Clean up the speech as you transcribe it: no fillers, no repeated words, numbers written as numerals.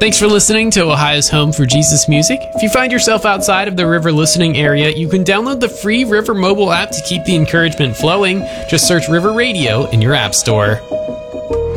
Thanks for listening to Ohio's Home for Jesus Music. If you find yourself outside of the River listening area, you can download the free River mobile app to keep the encouragement flowing. Just search River Radio in your app store.